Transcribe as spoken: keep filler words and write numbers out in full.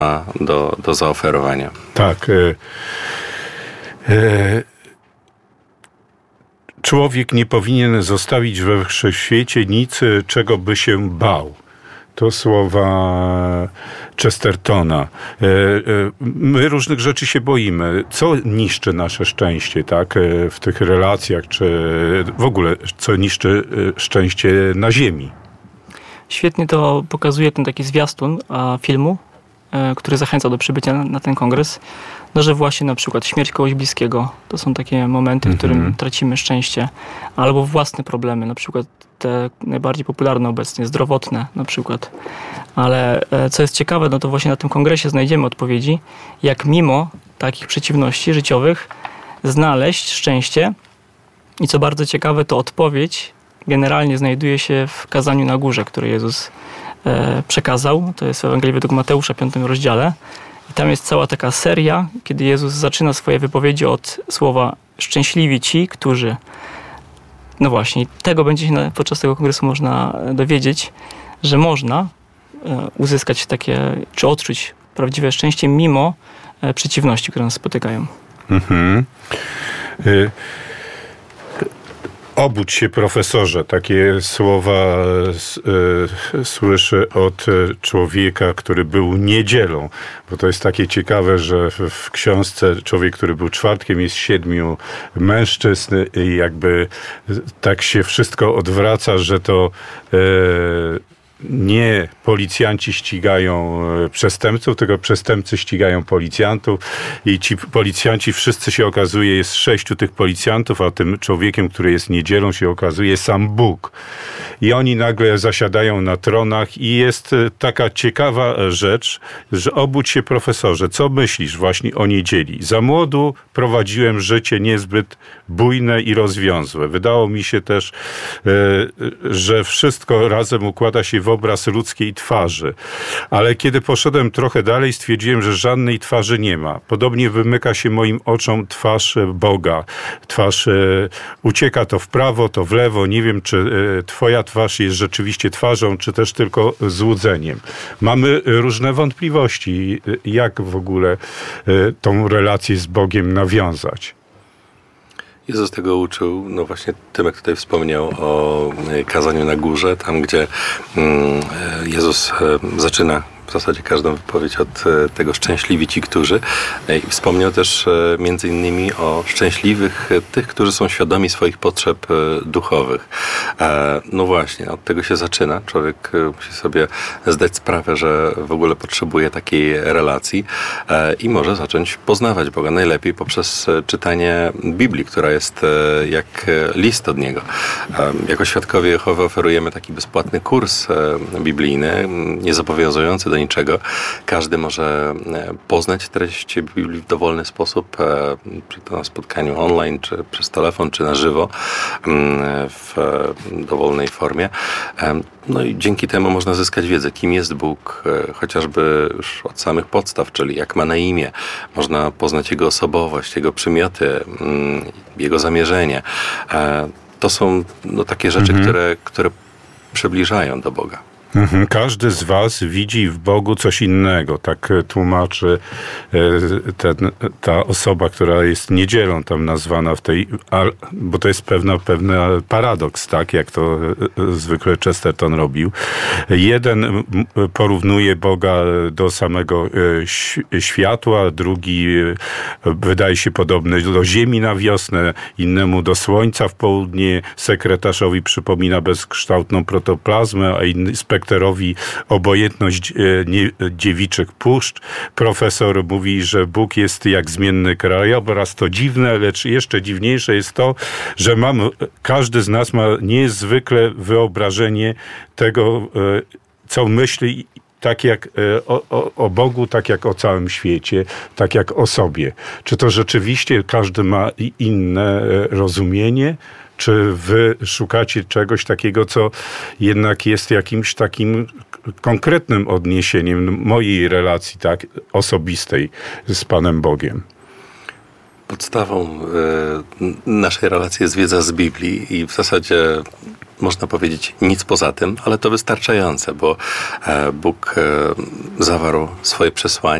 ma do, do zaoferowania. Tak. E, e, człowiek nie powinien zostawić we wszechświecie nic, czego by się bał. To słowa Chestertona. My różnych rzeczy się boimy. Co niszczy nasze szczęście, tak? W tych relacjach, czy w ogóle co niszczy szczęście na ziemi? Świetnie to pokazuje ten taki zwiastun filmu, który zachęca do przybycia na, na ten kongres. No, że właśnie na przykład śmierć kogoś bliskiego to są takie momenty, w którym mm-hmm. tracimy szczęście. Albo własne problemy, na przykład te najbardziej popularne obecnie, zdrowotne na przykład. Ale co jest ciekawe, no to właśnie na tym kongresie znajdziemy odpowiedzi, jak mimo takich przeciwności życiowych znaleźć szczęście. I co bardzo ciekawe, to odpowiedź generalnie znajduje się w kazaniu na górze, które Jezus e, przekazał. To jest w Ewangelii według Mateusza, piątym rozdziale. I tam jest cała taka seria, kiedy Jezus zaczyna swoje wypowiedzi od słowa szczęśliwi ci, którzy... No właśnie, tego będzie się na, podczas tego kongresu można dowiedzieć, że można e, uzyskać takie, czy odczuć prawdziwe szczęście mimo e, przeciwności, które nas spotykają. Mhm. Y- Obudź się, profesorze. Takie słowa y, słyszę od człowieka, który był niedzielą. Bo to jest takie ciekawe, że w, w książce człowiek, który był czwartkiem, jest siedmiu mężczyzn i jakby tak się wszystko odwraca, że to y, nie policjanci ścigają przestępców, tylko przestępcy ścigają policjantów i ci policjanci wszyscy się okazuje, jest sześciu tych policjantów, a tym człowiekiem, który jest niedzielą, się okazuje sam Bóg. I oni nagle zasiadają na tronach i jest taka ciekawa rzecz, że obudź się, profesorze, co myślisz właśnie o niedzieli? Za młodu prowadziłem życie niezbyt bujne i rozwiązłe. Wydało mi się też, że wszystko razem układa się w obraz ludzkiej twarzy. Ale kiedy poszedłem trochę dalej, stwierdziłem, że żadnej twarzy nie ma. Podobnie wymyka się moim oczom twarz Boga. Twarz e, ucieka to w prawo, to w lewo. Nie wiem, czy e, twoja twarz jest rzeczywiście twarzą, czy też tylko złudzeniem. Mamy różne wątpliwości, jak w ogóle e, tą relację z Bogiem nawiązać. Jezus tego uczył, no właśnie Tymek tutaj wspomniał o kazaniu na górze, tam gdzie Jezus zaczyna w zasadzie każdą wypowiedź od tego szczęśliwi ci, którzy. I wspomniał też między innymi o szczęśliwych tych, którzy są świadomi swoich potrzeb duchowych. No właśnie, od tego się zaczyna. Człowiek musi sobie zdać sprawę, że w ogóle potrzebuje takiej relacji i może zacząć poznawać Boga najlepiej poprzez czytanie Biblii, która jest jak list od Niego. Jako Świadkowie Jehowy oferujemy taki bezpłatny kurs biblijny, niezobowiązujący do niczego. Każdy może poznać treść Biblii w dowolny sposób, czy to na spotkaniu online, czy przez telefon, czy na żywo, w dowolnej formie. No i dzięki temu można zyskać wiedzę, kim jest Bóg, chociażby już od samych podstaw, czyli jak ma na imię. Można poznać Jego osobowość, Jego przymioty, Jego zamierzenie. To są no, takie rzeczy, mhm. które, które przybliżają do Boga. Każdy z was widzi w Bogu coś innego. Tak tłumaczy ten, ta osoba, która jest niedzielą tam nazwana w tej, bo to jest pewna, pewny paradoks, tak, jak to zwykle Chesterton robił. Jeden porównuje Boga do samego światła, drugi wydaje się podobny do ziemi na wiosnę, innemu do słońca w południe, sekretarzowi przypomina bezkształtną protoplazmę, a inny Spekterowi obojętność dziewiczych puszcz. Profesor mówi, że Bóg jest jak zmienny krajobraz. To dziwne, lecz jeszcze dziwniejsze jest to, że mam, każdy z nas ma niezwykle wyobrażenie tego, co myśli, tak jak o, o, o Bogu, tak jak o całym świecie, tak jak o sobie. Czy to rzeczywiście każdy ma inne rozumienie? Czy wy szukacie czegoś takiego, co jednak jest jakimś takim konkretnym odniesieniem mojej relacji, tak, osobistej z Panem Bogiem? Podstawą y, naszej relacji jest wiedza z Biblii i w zasadzie można powiedzieć nic poza tym, ale to wystarczające, bo Bóg zawarł swoje przesłanie